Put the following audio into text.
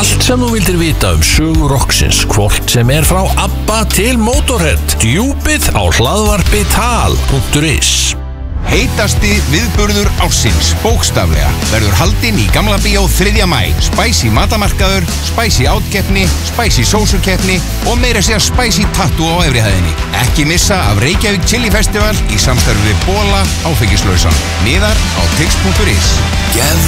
Allt sem þú vildir vita sögu rocksins, hvort sem frá ABBA til Motorhead. Djúpið á hlaðvarpi tal.is. Heitasti viðburður ársins, bókstaflega, verður haldinn í Gamla Bíó 3. maí. Spicy matamarkaður, spicy átkeppni, spicy sósukeppni og meira segja spicy tattoo á efri hæðinni. Ekki missa af Reykjavík Chili Festival í samstarfi við Bola áfengislausan. Miðar á tix.is.